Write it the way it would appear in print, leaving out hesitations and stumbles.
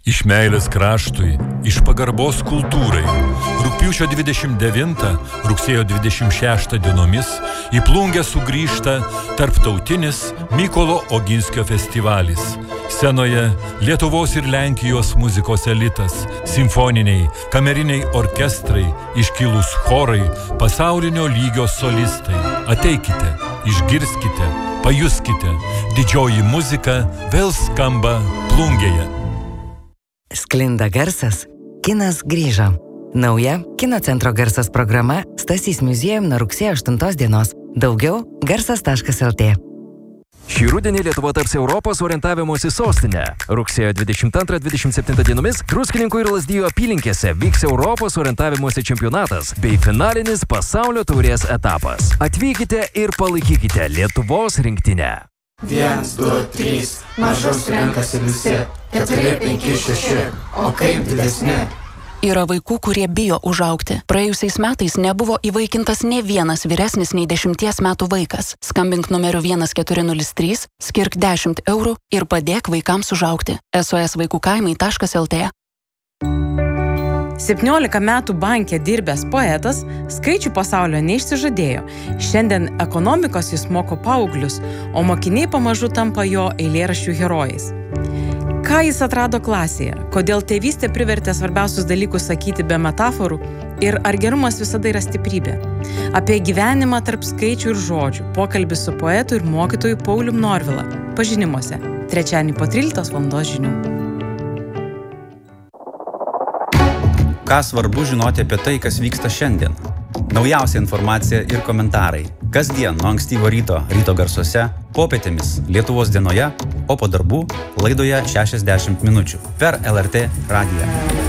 Iš meilės kraštui, iš pagarbos kultūrai. Rugpjūčio 29, rugsėjo 26 dienomis į Plungę sugrįžta tarptautinis Mykolo Oginskio festivalis. Scenoje Lietuvos ir Lenkijos muzikos elitas, simfoniniai, kameriniai orkestrai, iškilūs chorai, pasaulinio lygio solistai. Ateikite, išgirskite, pajuskite. Didžioji muzika vėl skamba Plungėje. Sklinda garsas, kinas grįžo. Nauja Kino centro garsas programa Stasys muziejum nuo rugsėjo 8 dienos. Daugiau garsas.lt. Šį rudenį Lietuva taps Europos orientavimosi sostinė. Rugsėjo 22-27 dienomis Druskininkų ir Lazdijų apylinkėse vyks Europos orientavimosi čempionatas bei finalinis pasaulio taurės etapas. Atvykite ir palaikykite Lietuvos rinktinę. 1, 2, 3, mažos renkasi visi, 4, 5, 6, o kaip didesni. Yra vaikų, kurie bijo užaugti. Praėjusiais metais nebuvo įvaikintas ne vienas vyresnis nei 10 metų vaikas. Skambink numeriu 1403, skirk 10 eurų ir padėk vaikams užaugti. SOSvaikukaimai.lt. 17 metų banke dirbęs poetas skaičių pasaulio neišsižadėjo. Šiandien ekonomikos jis moko paauglius, o mokiniai pamažu tampa jo eilėraščių herojais. Ką jis atrado klasėje? Kodėl tėvystė privertė svarbiausius dalykus sakyti be metaforų? Ir ar gerumas visada yra stiprybė? Apie gyvenimą tarp skaičių ir žodžių. Pokalbis su poetu ir mokytoju Paulium Norvila. Pažinimuose. Trečiadienį po 13 valandos žinių. Ką svarbu žinoti apie tai, kas vyksta šiandien? Naujausia informacija ir komentarai. Kasdien nuo ankstyvo ryto garsuose, popietėmis Lietuvos dienoje, o po darbų laidoje 60 minučių per LRT radiją.